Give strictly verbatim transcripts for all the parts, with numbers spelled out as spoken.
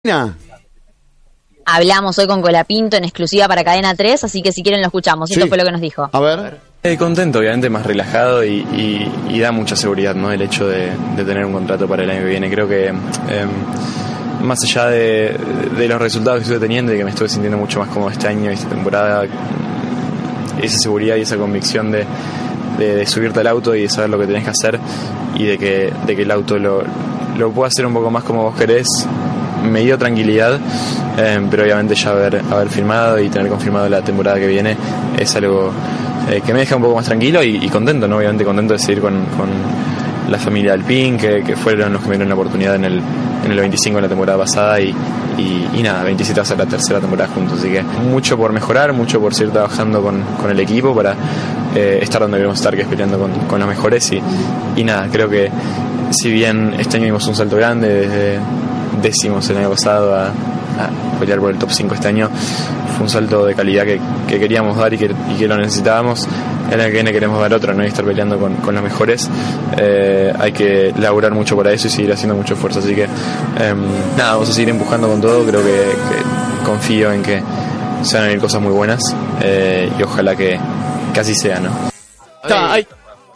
Nah. Hablamos hoy con Colapinto en exclusiva para Cadena tres, así que si quieren lo escuchamos. Esto Sí. fue lo que nos dijo. A ver. Eh, contento, obviamente más relajado y, y, y da mucha seguridad, ¿no? El hecho de, de tener un contrato para el año que viene. Creo que eh, más allá de, de los resultados que estuve teniendo y que me estuve sintiendo mucho más cómodo este año y esta temporada, esa seguridad y esa convicción de, de, de subirte al auto y de saber lo que tenés que hacer y de que, de que el auto lo, lo pueda hacer un poco más como vos querés, me dio tranquilidad, eh, pero obviamente ya haber, haber firmado y tener confirmado la temporada que viene es algo eh, que me deja un poco más tranquilo y, y contento, ¿no? Obviamente contento de seguir con, con la familia Alpine, que, que fueron los que me dieron la oportunidad en el, en el veinticinco en la temporada pasada y, y, y nada, veintisiete va a ser la tercera temporada juntos, así que mucho por mejorar, mucho por seguir trabajando con, con el equipo para eh, estar donde queremos estar, que es peleando con, con los mejores y, y nada, creo que si bien este año dimos un salto grande desde décimos el año pasado a, a pelear por el top cinco este año, fue un salto de calidad que, que queríamos dar y que, y que lo necesitábamos. El año que viene queremos dar otro, no hay que estar peleando con, con los mejores, eh, hay que laburar mucho para eso y seguir haciendo mucho esfuerzo, así que eh, nada, vamos a seguir empujando con todo. Creo que, que confío en que se van a venir cosas muy buenas, eh, y ojalá que, que así sea, ¿no? Está ahí.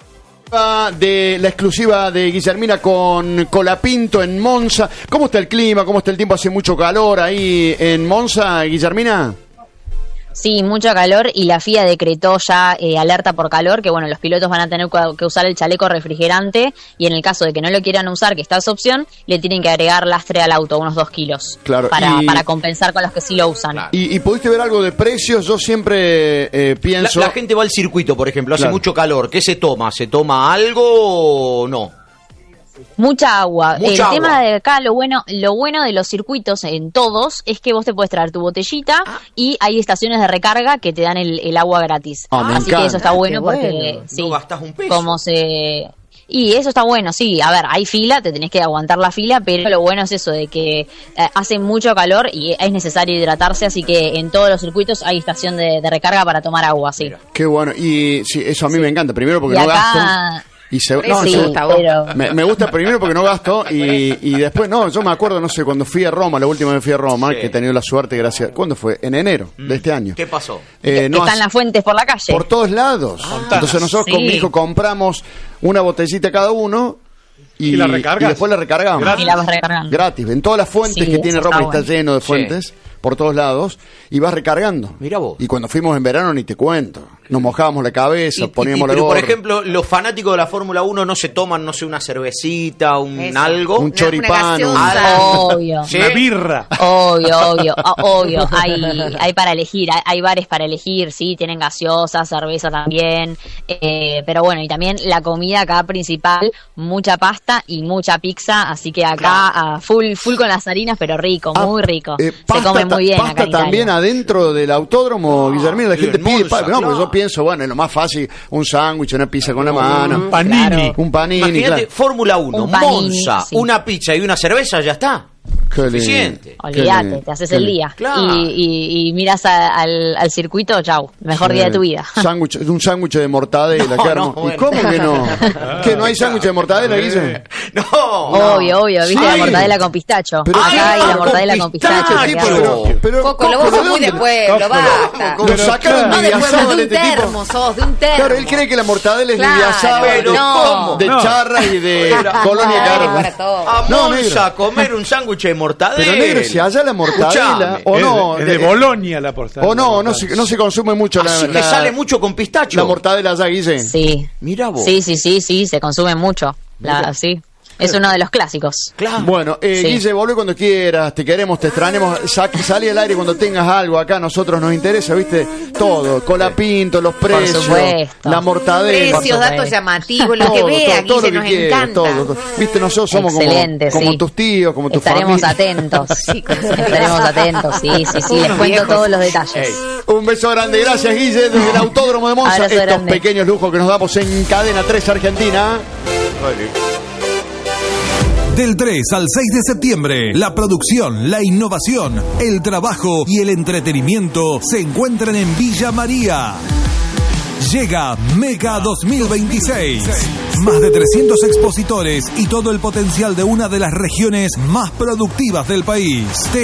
De la exclusiva de Guillermina con Colapinto en Monza. ¿Cómo está el clima? ¿Cómo está el tiempo? ¿Hace mucho calor ahí en Monza, Guillermina? Sí, mucho calor y la F I A decretó ya eh, alerta por calor, que bueno, los pilotos van a tener que usar el chaleco refrigerante y en el caso de que no lo quieran usar, que está esa opción, le tienen que agregar lastre al auto, unos dos kilos, claro, para, y... para compensar con los que sí lo usan. Claro. ¿Y, y pudiste ver algo de precios? Yo siempre eh, pienso... La, la gente va al circuito, por ejemplo, hace claro. mucho calor. ¿Qué se toma? ¿Se toma algo o no? Mucha agua. Mucha el agua. tema de acá, lo bueno, lo bueno de los circuitos en todos es que vos te puedes traer tu botellita ah. y hay estaciones de recarga que te dan el, el agua gratis. Ah, Así que eso está bueno, bueno porque sí, no gastás un peso. Como se y eso está bueno, sí. A ver, hay fila, te tenés que aguantar la fila, pero lo bueno es eso de que eh, hace mucho calor y es necesario hidratarse, así que en todos los circuitos hay estación de, de recarga para tomar agua, sí. Qué bueno. Y sí, eso a mí sí. me encanta. Primero porque y no acá... gasto. Y se, no, sí, se, pero... me, me gusta primero porque no gasto y, y después, no, yo me acuerdo, no sé, cuando fui a Roma, la última vez fui a Roma, sí. que he tenido la suerte, gracias. ¿Cuándo fue? En enero mm. de este año. ¿Qué pasó? Eh, no, Están las fuentes por la calle. Por todos lados. Ah, Entonces nosotros sí. con mi hijo compramos una botellita cada uno. Y, ¿Y la recargas? Y después la recargamos. Gratis. Y la vas recargando. Gratis. En todas las fuentes sí, que tiene Roma, está, está bueno. lleno de fuentes. Sí. Por todos lados, y vas recargando. Mira vos. Y cuando fuimos en verano, ni te cuento. Nos mojábamos la cabeza, y, poníamos y, y, la pero gorra. por ejemplo, los fanáticos de la Fórmula uno no se toman, no sé, una cervecita, un Eso. algo. Un choripán. Una, una obvio. ¿Sí? Una birra. Obvio, obvio, obvio. Hay, hay para elegir, hay, hay bares para elegir, sí, tienen gaseosa, cerveza también. Eh, pero bueno, y también la comida acá principal, mucha pasta y mucha pizza, así que acá claro. uh, full full con las harinas, pero rico, ah, muy rico. Eh, se come muy bien pasta acá en también Italia. Adentro del autódromo, no, Guillermina, la gente pide pasta. No, claro. porque yo pienso, bueno, es lo más fácil, un sándwich, una pizza con la mano. Un panini. Claro. Un panini, Imagínate, claro. Fórmula uno, Un panini, Monza, sí. una pizza y una cerveza, ya está. Qué Suficiente. Olvídate, te haces el día. Claro. Y, y, y miras a, al, al circuito, chau, mejor sí. día de tu vida. Sándwich, un sándwich de mortadela, no, qué no, hermoso. bueno. ¿Y cómo que no? ¿Que no hay sándwich de mortadela, Guille? No, obvio, obvio, viste Sí. la mortadela con pistacho. Pero Acá sí, hay la con mortadela con pistacho. pistacho, que pero, queda- pero, Coco, lo vos sos muy de pueblo, basta. Lo sacaron No de de pueblo, asado de de un este tipo. termo sos, de un termo. Claro, él cree que la mortadela es Claro, de asado, pero de, ¿cómo? de No. charra y de colonia Ay, carne. para todo. a No, Monza negro. a comer un sándwich de mortadela. Pero negro, si allá la mortadela, Escuchame. o no, es de, es de Bolonia la portada. o no, no se, no se consume mucho la, Así que la, sale mucho con pistacho. la mortadela allá, Guille. Sí. Mira vos. Sí, sí, sí, sí, se consume mucho. La, sí. Es uno de los clásicos. Claro. Bueno, eh, Sí. Guille, volvé cuando quieras, te queremos, te extrañemos, salí al aire cuando tengas algo acá, a nosotros nos interesa, viste, todo, Colapinto, los precios, supuesto. la mortadela. Precios, Por datos supuesto. llamativos, lo que todo, vea, todo, todo Guille, lo nos que quieras, encanta. todo, todo. Viste, nosotros somos como, Excelente, como sí. tus tíos, como tu Estaremos familia. atentos. Sí, con- Estaremos atentos, sí, sí, sí. Les Unos cuento viejos. todos los detalles. Un beso grande, gracias Guille, desde el Autódromo de Monza, Abrazo estos grande. pequeños lujos que nos damos en Cadena tres Argentina. Del tres al seis de septiembre, la producción, la innovación, el trabajo y el entretenimiento se encuentran en Villa María. Llega Mega dos mil veintiséis. Más de trescientos expositores y todo el potencial de una de las regiones más productivas del país. Te